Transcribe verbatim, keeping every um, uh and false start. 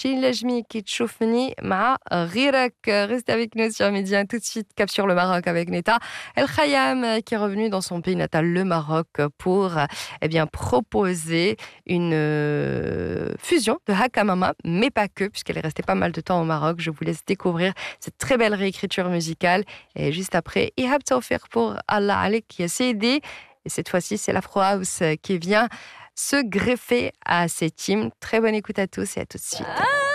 شي لازمني كي تشوفني مع غيرك. Reste avec nous sur Média. Tout de suite, cap sur le Maroc avec Neta El Khayam qui est revenu dans son pays natal, le Maroc, pour eh bien, proposer une euh, fusion de Hakamama, mais pas que, puisqu'elle est restée pas mal de temps au Maroc. Je vous laisse découvrir cette très belle réécriture musicale. Et juste après, Ihab Tawfiq pour Allah Alek qui a cédé. Et cette fois-ci, c'est l'Afro House qui vient se greffer à cette team. Très bonne écoute à tous et à tout de suite.